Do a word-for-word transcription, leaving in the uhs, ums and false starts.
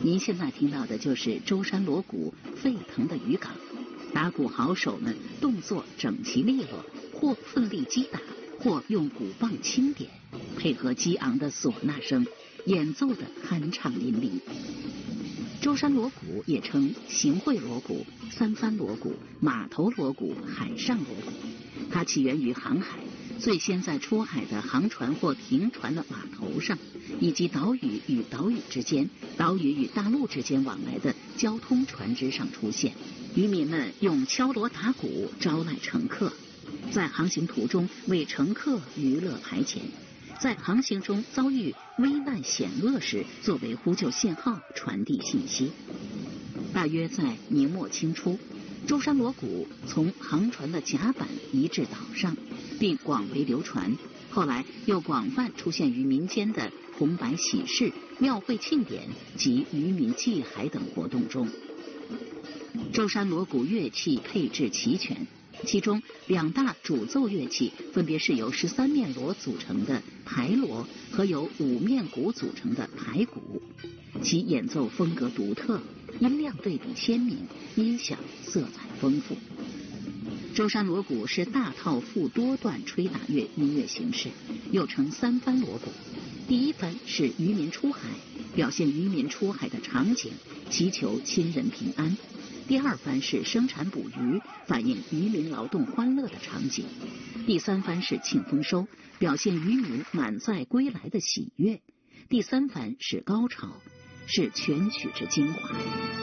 您现在听到的就是舟山锣鼓沸腾的渔港，打鼓好手们动作整齐利落，或奋力击打，或用鼓棒轻点，配合激昂的唢呐声，演奏的酣畅淋漓。舟山锣鼓也称行会锣鼓、三帆锣鼓、码头锣鼓、海上锣鼓，它起源于航海，最先在出海的航船或停船的码头上，以及岛屿与岛屿之间、岛屿与大陆之间往来的交通船只上出现。渔民们用敲锣打鼓招来乘客，在航行途中为乘客娱乐排遣，在航行中遭遇危难险恶时作为呼救信号传递信息。大约在明末清初，舟山锣鼓从航船的甲板移至岛上，并广为流传，后来又广泛出现于民间的红白喜事、庙会庆典及渔民祭海等活动中。舟山锣鼓乐器配置齐全，其中两大主奏乐器分别是由十三面锣组成的排锣和由五面鼓组成的排鼓，其演奏风格独特，音量对比鲜明，音响色彩丰富。舟山锣鼓是大套附多段吹打乐音乐形式，又称三帆锣鼓。第一帆是渔民出海，表现渔民出海的场景，祈求亲人平安；第二帆是生产捕鱼，反映渔民劳动欢乐的场景；第三帆是庆丰收，表现渔民满载归来的喜悦；第三帆是高潮，是全曲之精华。